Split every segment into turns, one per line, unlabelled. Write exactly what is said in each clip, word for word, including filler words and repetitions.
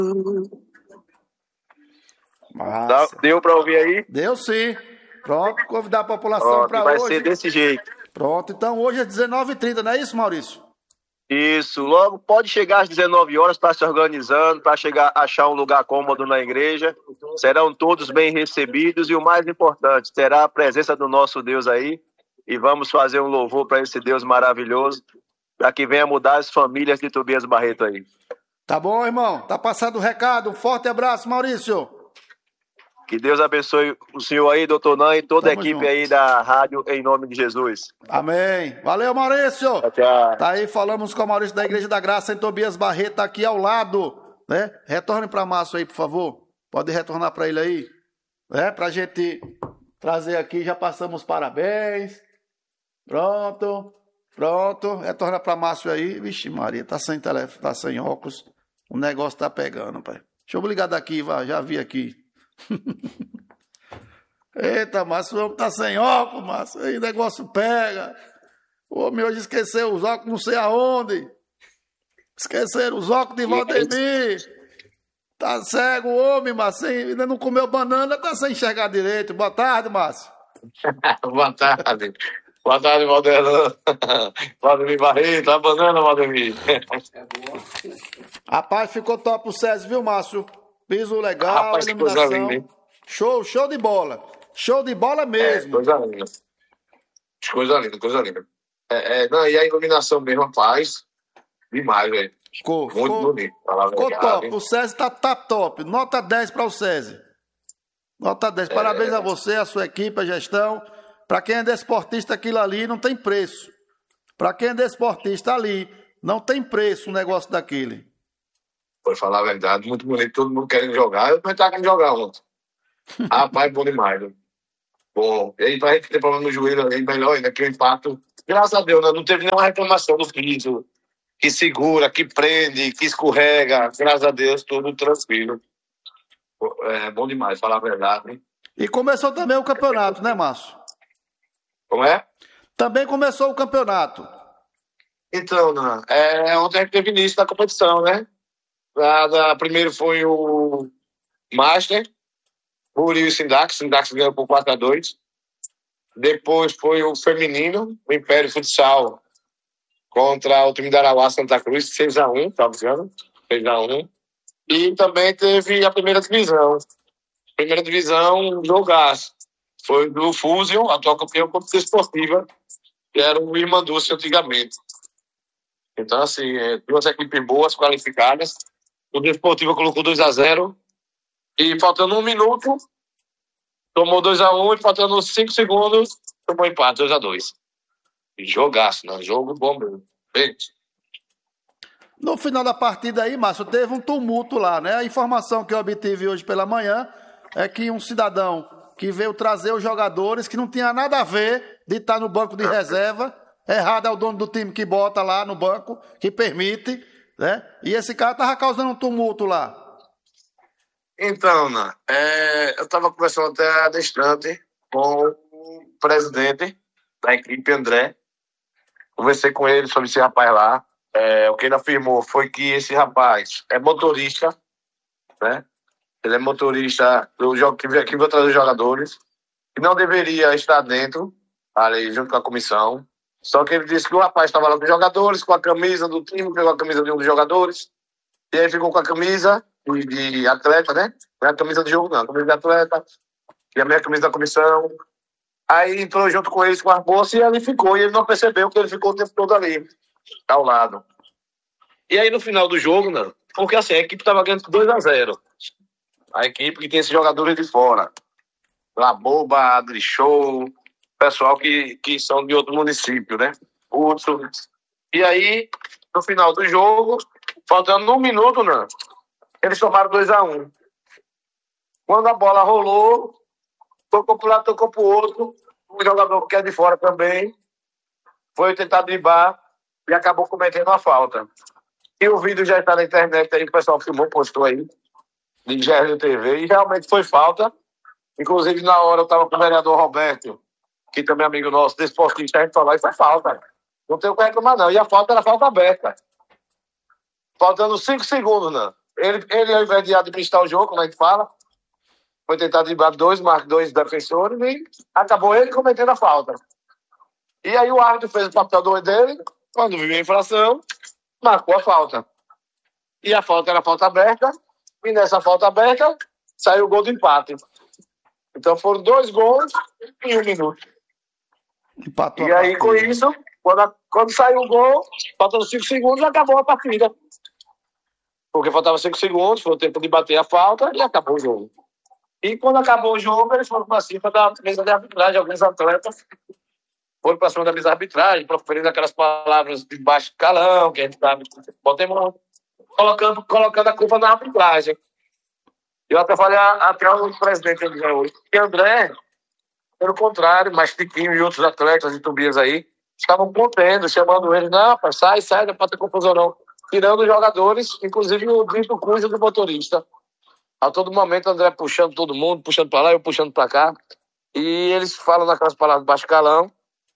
Massa. Deu para ouvir aí?
Deu sim. Pronto, convidar a população para hoje.
Vai ser desse jeito.
Pronto, então hoje é dezenove e trinta, não é isso, Maurício?
Isso, logo pode chegar às dezenove horas, está se organizando para chegar achar um lugar cômodo na igreja. Serão todos bem recebidos e o mais importante, terá a presença do nosso Deus aí e vamos fazer um louvor para esse Deus maravilhoso, para que venha mudar as famílias de Tobias Barreto aí.
Tá bom, irmão? Tá passado o recado. Um forte abraço, Maurício.
Que Deus abençoe o senhor aí, doutor Nan, e toda Tamo a equipe junto. Aí da rádio, em nome de Jesus.
Amém. Valeu, Maurício.
Tchau, tchau.
Tá aí, falamos com o Maurício da Igreja da Graça em Tobias Barreto, tá aqui ao lado, né? Retorne para Márcio aí, por favor. Pode retornar para ele aí, né? Pra gente trazer aqui, já passamos parabéns. Pronto, pronto. Retorna para Márcio aí. Vixe, Maria, tá sem telefone, tá sem óculos. O negócio tá pegando, pai. Deixa eu ligar daqui, vai, já vi aqui. Eita, Márcio, o homem tá sem óculos, Márcio. Aí o negócio pega. O homem hoje esqueceu os óculos não sei aonde. Esqueceram os óculos de Valdemir. Tá cego o homem, Márcio. Ainda não comeu banana, tá sem enxergar direito. Boa tarde, Márcio.
Boa tarde. Boa tarde, Valdemir. Valdemir Barreto, a banana, Valdemir.
Rapaz, ficou top o SESI, viu, Márcio? Piso legal,
Rapaz,
iluminação.
Coisa linda, hein?
Show, show de bola. Show de bola mesmo.
É, coisa linda. Coisa linda, coisa linda. É, é, não, e a iluminação mesmo, rapaz, demais, velho.
Ficou,
muito
ficou,
bonito.
Ficou verdade, top. Hein? O SESI tá, tá top. Nota dez para o SESI. Nota dez. Parabéns é... a você, a sua equipe, a gestão. Para quem é desportista, aquilo ali não tem preço. Para quem é desportista ali, não tem preço um negócio daquele.
Por falar a verdade, muito bonito, todo mundo querendo jogar. Eu também estava querendo jogar ontem. Rapaz, bom demais. Né? Bom, e aí pra gente ter problema no joelho aí, melhor ainda, que o impacto, graças a Deus, né? Não teve nenhuma reclamação do piso, que segura, que prende, que escorrega. Graças a Deus, tudo tranquilo. É bom demais, falar a verdade. Hein?
E começou também o campeonato, né, Márcio?
Como é?
Também começou o campeonato.
Então, né? É, ontem a gente teve início da competição, né? A, da, primeiro foi o Master, Buril e Sindax. Sindax ganhou por quatro a dois. Depois foi o feminino, o Império Futsal contra o time da Arauá Santa Cruz, seis a um, tá vendo? seis a um. E também teve a primeira divisão. Primeira divisão, jogaço. Foi do Fusion, atual campeão, contra a Esportiva, que era o Irmanduce antigamente. Então, assim, é, duas equipes boas, qualificadas. O Desportiva colocou dois a zero. E faltando um minuto, tomou dois a um. E faltando cinco segundos, tomou empate, dois a dois. Jogaço, né? Jogo bom mesmo. Gente.
No final da partida aí, Márcio, teve um tumulto lá, né? A informação que eu obtive hoje pela manhã é que um cidadão que veio trazer os jogadores, que não tinha nada a ver de estar no banco de reserva, errado é o dono do time que bota lá no banco, que permite, né? E esse cara tava causando um tumulto lá.
Então, né, é, eu estava conversando até adestrante com o presidente da equipe, André. Conversei com ele sobre esse rapaz lá. É, o que ele afirmou foi que esse rapaz é motorista, né? Ele é motorista do jogo que veio aqui, vou trazer os jogadores, que não deveria estar dentro, ali, junto com a comissão. Só que ele disse que o rapaz estava lá com os jogadores, com a camisa do time, pegou a camisa de um dos jogadores, e aí ficou com a camisa de, de atleta, né? Não é a camisa de jogo, não, a camisa de atleta, e a minha camisa da comissão. Aí entrou junto com eles com as bolsas e ele ficou, e ele não percebeu que ele ficou o tempo todo ali, ao lado. E aí no final do jogo, né? Porque assim, a equipe estava ganhando dois a zero. A equipe que tem esses jogadores de fora. Laboba, Adri Show, pessoal que, que são de outro município, né? Outro. E aí, no final do jogo, faltando um minuto, né? Eles tomaram dois a um. Quando a bola rolou, tocou para um lado, tocou para o outro. Um jogador que é de fora também foi tentar driblar e acabou cometendo uma falta. E o vídeo já está na internet aí, o pessoal filmou, postou aí, de G R T V, e realmente foi falta. Inclusive, na hora eu estava com o vereador Roberto, que também é amigo nosso, desportista, a gente falou, e foi falta. Não tem o que reclamar, não. E a falta era falta aberta. Faltando cinco segundos, não. Ele, ele, ao invés de administrar o jogo, como a gente fala, foi tentar driblar dois, marcar dois defensores e acabou ele cometendo a falta. E aí o árbitro fez o papel doido dele, quando viu a infração, marcou a falta. E a falta era falta aberta, e nessa falta aberta saiu o gol do empate. Então foram dois gols em um minuto.
Empatou
e aí, com isso, quando, a, quando saiu o gol, faltando cinco segundos, acabou a partida. Porque faltava cinco segundos, foi o tempo de bater a falta e acabou o jogo. E quando acabou o jogo, eles foram para cima da mesa de arbitragem. Alguns atletas foram para cima da mesa de arbitragem, proferindo aquelas palavras de baixo calão, que a gente sabe, botemos, colocando, colocando a culpa na arbitragem. Eu até falei até o presidente André hoje, que André, pelo contrário, mas Tiquinho e outros atletas de Tobias aí, estavam contendo, chamando eles, não, rapaz, sai, sai, não é para ter confusão não. Tirando os jogadores, inclusive o dito cujo do motorista. A todo momento, André puxando todo mundo, puxando para lá, eu puxando para cá. E eles falam naquelas palavras de baixo calão.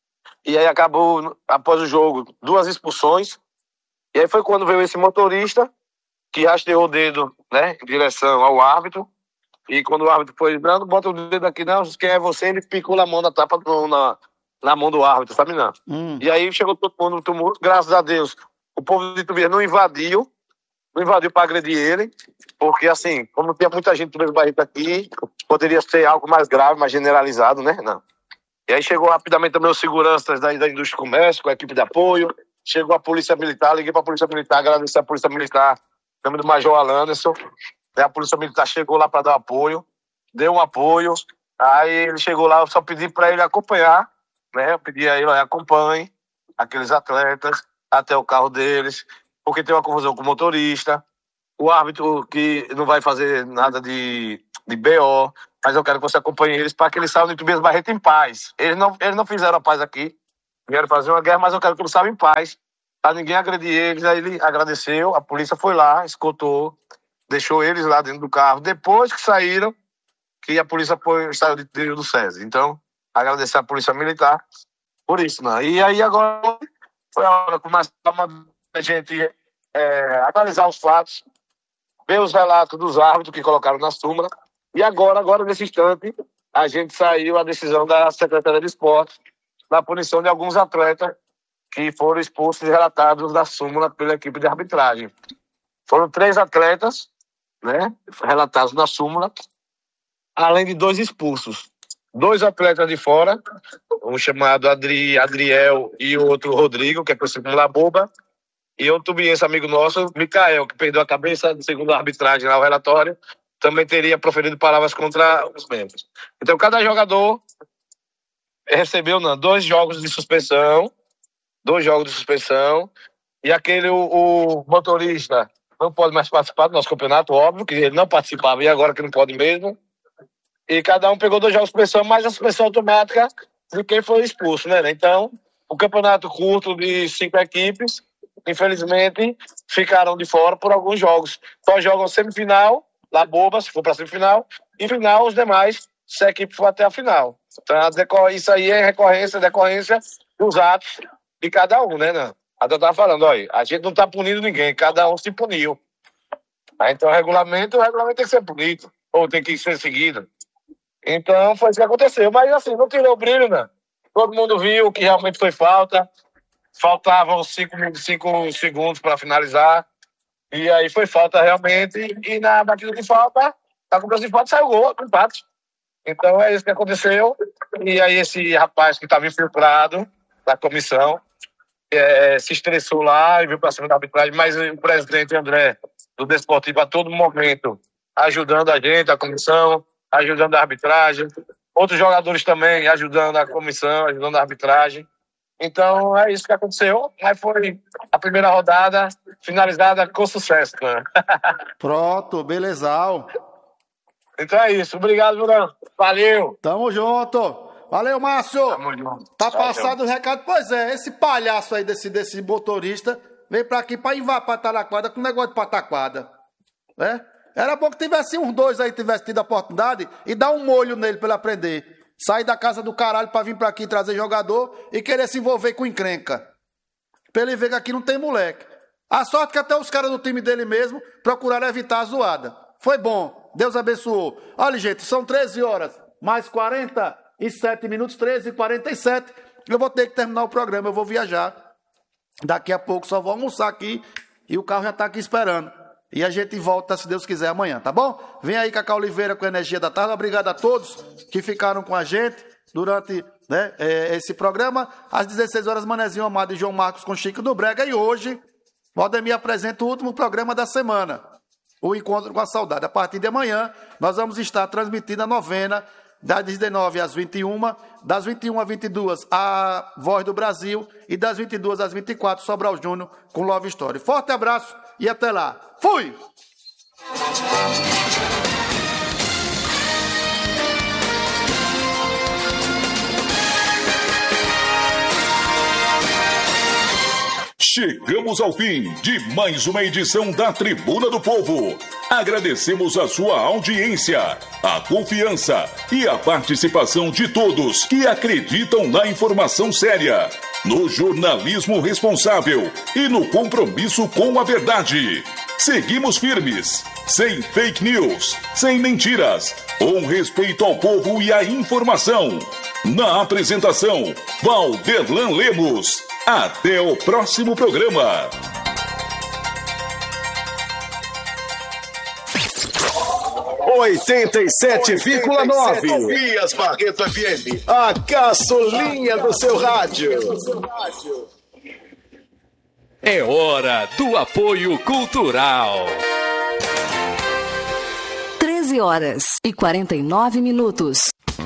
E aí acabou, após o jogo, duas expulsões. E aí foi quando veio esse motorista, que rasteou o dedo, né, em direção ao árbitro. E quando o árbitro foi dando, bota o dedo aqui, não, quem é você? Ele picou a mão na tapa no, na, na mão do árbitro, sabe não? Hum. E aí chegou todo mundo no tumulto, graças a Deus. O povo de Tobias não invadiu, não invadiu para agredir ele, porque assim, como tinha muita gente do mesmo Barreto aqui, poderia ser algo mais grave, mais generalizado, né? Não. E aí chegou rapidamente também os seguranças da, da indústria do comércio, com a equipe de apoio, chegou a polícia militar, liguei para a polícia militar, agradeci a polícia militar, em nome do Major Alanderson, a polícia militar chegou lá para dar apoio, deu um apoio, aí ele chegou lá, eu só pedi para ele acompanhar, né? Eu pedi a ele, acompanhe aqueles atletas até o carro deles, porque tem uma confusão com o motorista, o árbitro que não vai fazer nada de, de B O, mas eu quero que você acompanhe eles para que eles saiam de Tobias Barreto em paz. Eles não, eles não fizeram a paz aqui, vieram fazer uma guerra, mas eu quero que eles saiam em paz, para ninguém agredir eles. Aí ele agradeceu, a polícia foi lá, escoltou, deixou eles lá dentro do carro. Depois que saíram, que a polícia foi, saiu de tiro do SESI. Então, agradecer a polícia militar por isso, né? E aí agora foi a hora que mais a gente é, analisar os fatos, ver os relatos dos árbitros que colocaram na súmula. E agora, agora nesse instante, a gente saiu a decisão da Secretaria de Esportes na punição de alguns atletas que foram expulsos e relatados da súmula pela equipe de arbitragem. Foram três atletas, né, relatados na súmula, além de dois expulsos. Dois atletas de fora, um chamado Adri, Adriel e o outro Rodrigo, que é conhecido como Laboba, e outro tubiense amigo nosso, Micael, que perdeu a cabeça, segundo a arbitragem lá, o relatório, também teria proferido palavras contra os membros. Então, cada jogador recebeu não, dois jogos de suspensão, dois jogos de suspensão, e aquele, o, o motorista, não pode mais participar do nosso campeonato, óbvio, que ele não participava e agora que não pode mesmo. E cada um pegou dois jogos de suspensão, mais a suspensão automática de quem foi expulso, né? Então, o campeonato curto de cinco equipes, infelizmente, ficaram de fora por alguns jogos. Só jogam semifinal, Laboba, se for para semifinal, e final, os demais, se a equipe for até a final. Então, isso aí é recorrência, decorrência dos atos de cada um, né? Não? A eu estava falando, olha, a gente não está punindo ninguém, cada um se puniu. Então, o regulamento, o regulamento tem que ser punido, ou tem que ser seguido. Então, foi isso que aconteceu. Mas, assim, não tirou o brilho, né? Todo mundo viu que realmente foi falta. Faltavam cinco, cinco segundos para finalizar. E aí foi falta realmente. E na batida de falta, na cobrança de falta, saiu o gol, empate. Então, é isso que aconteceu. E aí, esse rapaz que estava infiltrado na comissão é, se estressou lá e veio para cima da arbitragem. Mas o presidente André, do Desportivo, a todo momento, ajudando a gente, a comissão, ajudando a arbitragem, outros jogadores também ajudando a comissão, ajudando a arbitragem. Então, é isso que aconteceu. Mas foi a primeira rodada finalizada com sucesso, né?
Pronto, belezal.
Então é isso. Obrigado, Jurão. Valeu.
Tamo junto. Valeu, Márcio.
Tamo junto.
Tá passado o recado. Pois é, esse palhaço aí desse, desse motorista veio pra aqui pra invadir Pataquada com negócio de pataquada. Né? Era bom que tivesse uns dois aí, tivesse tido a oportunidade e dar um molho nele pra ele aprender. Sair da casa do caralho pra vir pra aqui trazer jogador e querer se envolver com encrenca. Pra ele ver que aqui não tem moleque. A sorte que até os caras do time dele mesmo procuraram evitar a zoada. Foi bom, Deus abençoou. Olha, gente, são treze horas, mais quarenta e sete minutos, treze e quarenta e sete. Eu vou ter que terminar o programa, eu vou viajar. Daqui a pouco só vou almoçar aqui e o carro já está aqui esperando. E a gente volta, se Deus quiser, amanhã, tá bom? Vem aí, Cacau Oliveira, com a Energia da Tarde. Obrigado a todos que ficaram com a gente durante... Né, é, esse programa, às dezesseis horas, Manezinho Amado e João Marcos com Chico do Brega. E hoje, Valdemir apresenta o último programa da semana, o Encontro com a Saudade. A partir de amanhã, nós vamos estar transmitindo a novena, das dezenove às vinte e uma, das vinte e uma às vinte e duas, a Voz do Brasil, e das vinte e duas às vinte e quatro, Sobral Júnior com Love Story. Forte abraço e até lá. Fui!
Chegamos ao fim de mais uma edição da Tribuna do Povo. Agradecemos a sua audiência, a confiança e a participação de todos que acreditam na informação séria, no jornalismo responsável e no compromisso com a verdade. Seguimos firmes, sem fake news, sem mentiras, com respeito ao povo e à informação. Na apresentação, Valderlan Lemos. Até o próximo programa.
oitenta e sete vírgula nove
Tobias Barreto F M.
A gasolinha do seu rádio.
É hora do apoio cultural.
treze horas e quarenta e nove minutos.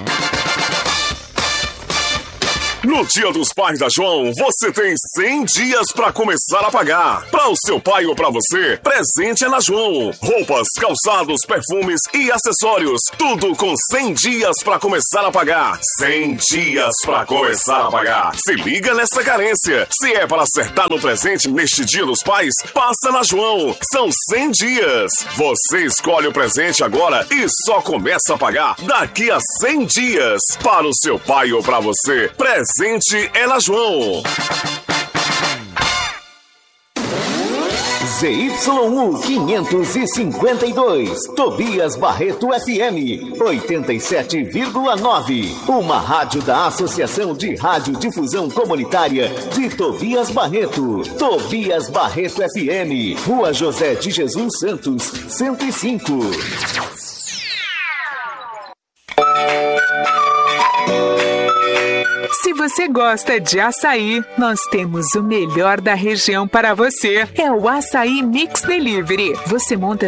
No Dia dos Pais da João, você tem cem dias para começar a pagar. Para o seu pai ou para você, presente é na João. Roupas, calçados, perfumes e acessórios. Tudo com cem dias para começar a pagar. cem dias para começar a pagar. Se liga nessa carência. Se é para acertar no presente neste Dia dos Pais, passa na João. São cem dias. Você escolhe o presente agora e só começa a pagar daqui a cem dias. Para o seu pai ou para você, presente Presente é na João.
Z Y U quinhentos e cinquenta e dois, Tobias Barreto F M, oitenta e sete vírgula nove. Uma rádio da Associação de Radiodifusão Comunitária de Tobias Barreto. Tobias Barreto F M, Rua José de Jesus Santos, cento e cinco.
Se você gosta de açaí, nós temos o melhor da região para você. É o Açaí Mix Delivery. Você monta